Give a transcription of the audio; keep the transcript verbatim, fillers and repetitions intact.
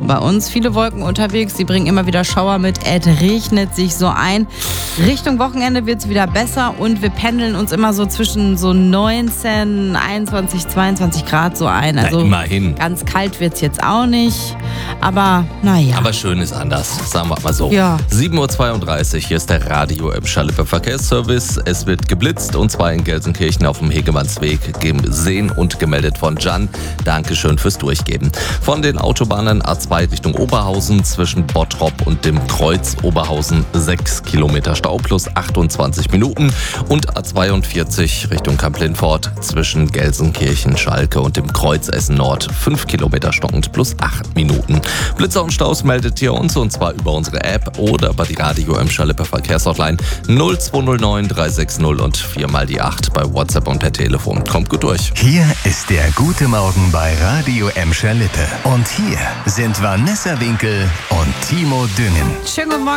bei uns viele Wolken unterwegs. Die bringen immer wieder Schauer mit. Es regnet sich so ein. Richtung Wochenende wird es wieder besser und wir pendeln uns immer so zwischen so neunzehn, einundzwanzig, zweiundzwanzig Grad so ein. Also Na, immerhin. Ganz kalt wird es jetzt auch nicht. Aber naja. Aber schön ist anders, sagen wir mal so. Ja. sieben Uhr zweiunddreißig, hier ist der Radio Emscher Lippe Verkehrsservice. Es wird geblitzt und zwar in Gelsenkirchen auf dem Hegemannsweg, gesehen und gemeldet von Jan. Dankeschön fürs Durchgeben. Von den Autobahnen A zwei Richtung Oberhausen zwischen Bottrop und dem Kreuz Oberhausen sechs Kilometer Stau plus achtundzwanzig Minuten und A zweiundvierzig Richtung Kamp-Lintfort zwischen Gelsenkirchen, Schalke und dem Kreuz Essen Nord fünf Kilometer stockend plus acht Minuten. Blitzer und Staus meldet ihr uns und zwar über unsere App oder bei die Radio Emscher Lippe Verkehrshotline null zwei null neun drei sechs null und viermal die acht bei WhatsApp und per Telefon. Kommt gut durch. Hier ist der gute Morgen bei Radio Emscher Lippe. Und hier sind Vanessa Winkel und Timo Düngen. Schönen guten Morgen.